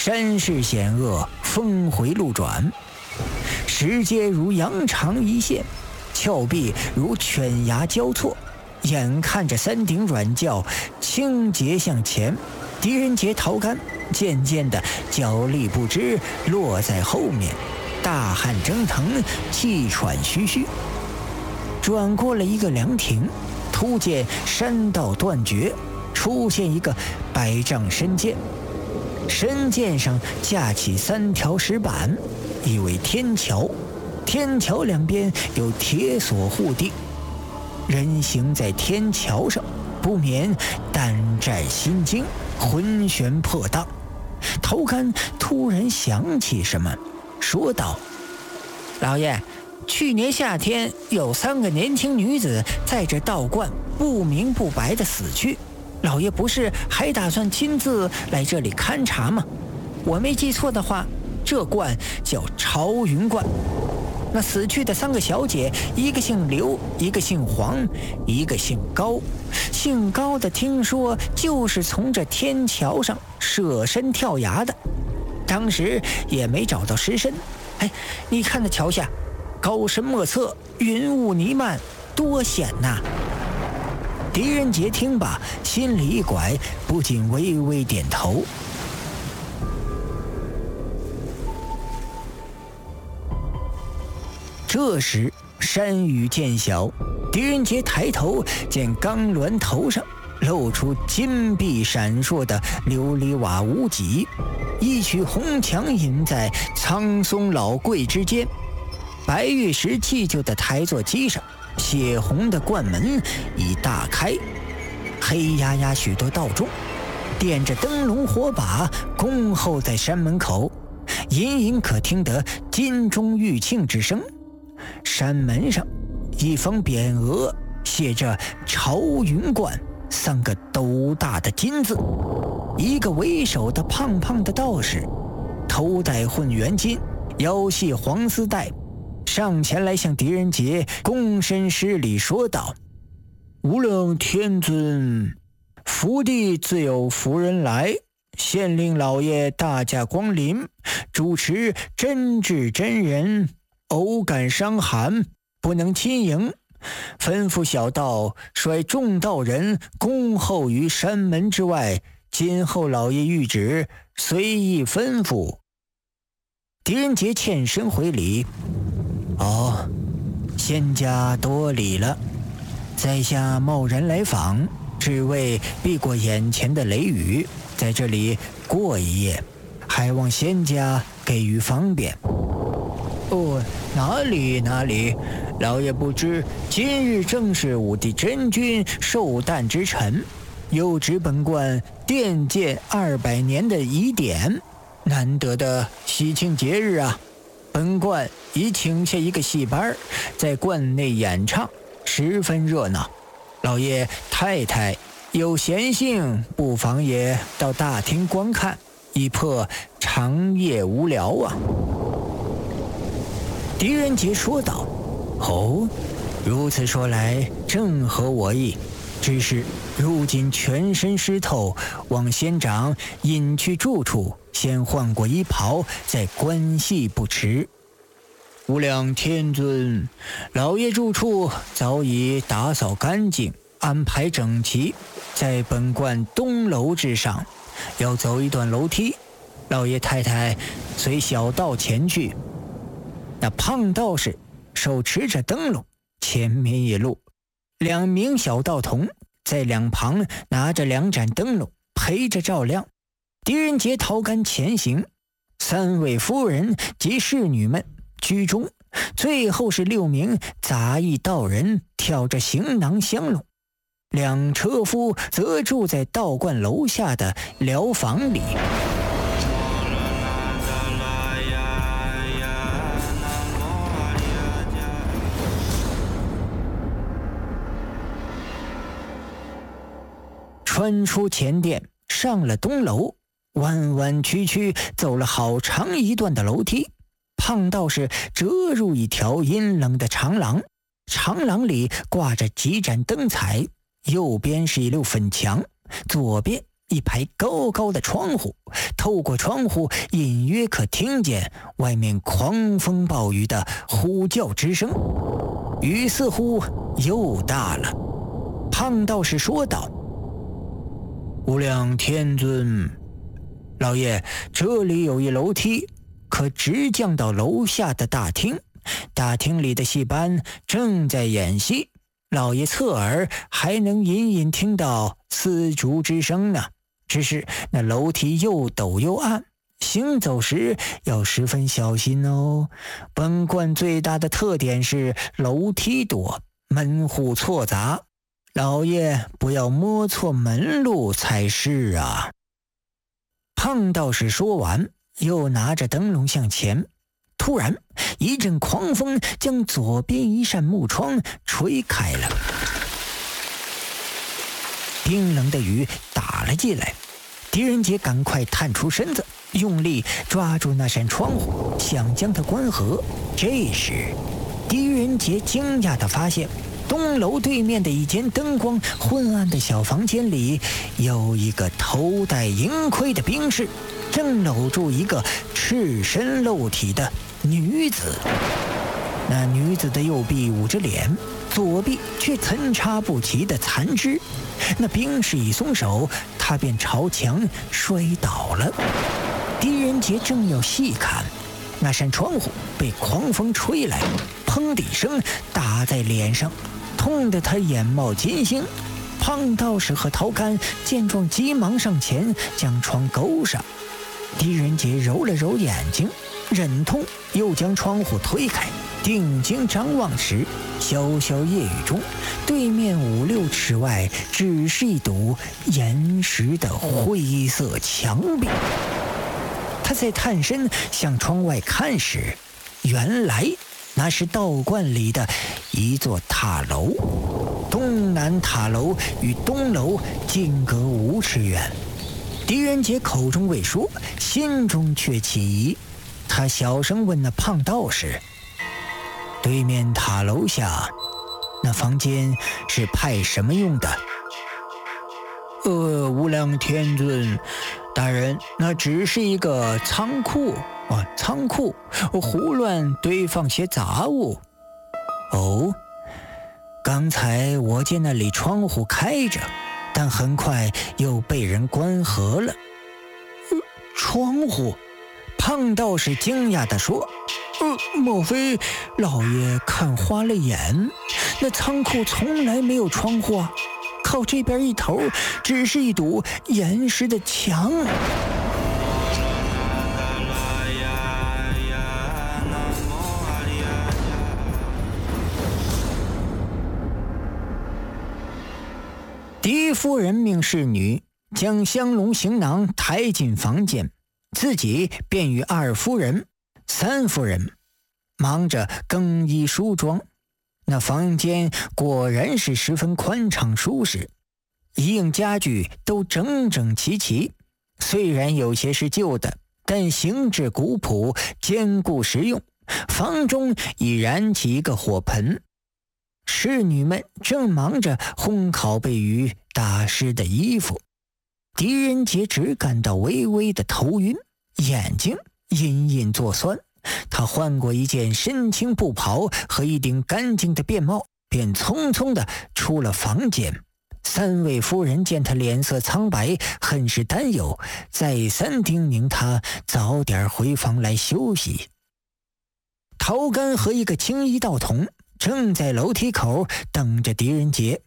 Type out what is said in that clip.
山势险恶，峰回路转，石阶如羊肠一线，峭壁如犬牙交错。眼看着山顶软教倾斜向前，狄仁杰、陶干渐渐的脚力不支，落在后面，大汗蒸腾，气喘吁吁。转过了一个凉亭，突见山道断绝，出现一个百丈深涧，深涧上架起3条石板，以为天桥，天桥两边有铁索护定。人行在天桥上，不免胆战心惊，魂旋魄荡。头干突然想起什么，说道：“老爷，去年夏天有3个年轻女子在这道观不明不白的死去，老爷不是还打算亲自来这里勘察吗？我没记错的话，这观叫朝云观。那死去的3个小姐，一个姓刘，一个姓黄，一个姓高。姓高的听说就是从这天桥上舍身跳崖的，当时也没找到尸身。哎，你看那桥下高深莫测，云雾弥漫，多险呐！”狄仁杰听罢，心里一拐，不禁微微点头。这时山雨渐小，狄仁杰抬头见钢峦头上露出金碧闪烁的琉璃瓦屋脊，一曲红墙隐在苍松老桂之间。白玉石砌就的台座机上，血红的冠门已大开，黑压压许多道众点着灯笼火把恭候在山门口，隐隐可听得金钟玉磬之声。山门上一方匾额写着朝云观3个斗大的金字，一个为首的胖胖的道士，头戴混元巾，腰系黄丝带，上前来向狄仁杰躬身施礼，说道：“无量天尊，福地自有福人来，县令老爷大驾光临，主持真智真人，偶感伤寒，不能亲迎，吩咐小道率众道人恭候于山门之外，今后老爷谕旨，随意吩咐。”狄仁杰欠身回礼：“哦，仙家多礼了，在下贸然来访，只为避过眼前的雷雨，在这里过一夜，还望仙家给予方便。”“哦，哪里，老爷不知，今日正是武帝真君寿诞之辰，又值本观奠建200年的仪典，难得的喜庆节日啊！本观已请下一个戏班，在观内演唱，十分热闹。老爷太太有闲兴，不妨也到大厅观看，以破长夜无聊啊。”狄仁杰说道：“哦，如此说来，正合我意。只是如今全身湿透，望仙长隐去住处，先换过衣袍，再观戏不迟。”“无量天尊，老爷住处早已打扫干净，安排整齐，在本观东楼之上，要走一段楼梯，老爷太太随小道前去。”那胖道士手持着灯笼，前面一路，2名小道童在两旁拿着2盏灯笼陪着照亮。狄仁杰、陶干前行，3位夫人及侍女们居中，最后是6名杂役道人挑着行囊香笼，2车夫则住在道观楼下的寮房里。穿出前殿，上了东楼，弯弯曲曲走了好长一段的楼梯，胖道士折入一条阴冷的长廊，长廊里挂着几盏灯彩，右边是一溜粉墙，左边一排高高的窗户，透过窗户隐约可听见外面狂风暴雨的呼叫之声。雨似乎又大了。胖道士说道：“无量天尊，老爷，这里有一楼梯，可直降到楼下的大厅。大厅里的戏班正在演戏，老爷侧耳还能隐隐听到丝竹之声呢。只是那楼梯又陡又暗，行走时要十分小心哦。本观最大的特点是楼梯多，门户错杂，老爷不要摸错门路才是啊。”胖道士说完，又拿着灯笼向前。突然，一阵狂风将左边一扇木窗吹开了，冰冷的雨打了进来。狄仁杰赶快探出身子，用力抓住那扇窗户，想将它关合。这时，狄仁杰惊讶地发现，东楼对面的一间灯光昏暗的小房间里，有一个头戴银盔的兵士，正搂住一个赤身露体的女子。那女子的右臂捂着脸，左臂却参差不齐的残肢。那兵士一松手，他便朝墙摔倒了。狄仁杰正要细看，那扇窗户被狂风吹来，砰的一声打在脸上，痛得他眼冒金星。胖道士和陶干见状急忙上前将窗勾上。狄仁杰揉了揉眼睛，忍痛又将窗户推开，定睛张望时，潇潇夜雨中，对面5-6尺外只是一堵岩石的灰色墙壁。他在探身向窗外看时，原来那是道观里的一座塔楼。东南塔楼与东楼间隔5尺远。狄仁杰口中未说，心中却起疑。他小声问那胖道士：“对面塔楼下那房间是派什么用的？”无量天尊大人，那只是一个仓库，胡乱堆放些杂物。哦，刚才我见那里窗户开着，但很快又被人关合了。窗户？胖道士惊讶地说：“莫非老爷看花了眼？那仓库从来没有窗户啊，靠这边一头只是一堵岩石的墙。”狄夫人命侍女将香笼行囊抬进房间，自己便与2夫人、3夫人忙着更衣梳妆。那房间果然是十分宽敞舒适，一应家具都整整齐齐，虽然有些是旧的，但形制古朴，坚固实用。房中已燃起一个火盆，侍女们正忙着烘烤被雨打湿的衣服。狄仁杰只感到微微的头晕，眼睛隐隐作酸。他换过一件深青布袍和一顶干净的便帽，便匆匆地出了房间。3位夫人见他脸色苍白，很是担忧，再三叮咛他早点回房来休息。陶干和一个青衣道童正在楼梯口等着狄仁杰。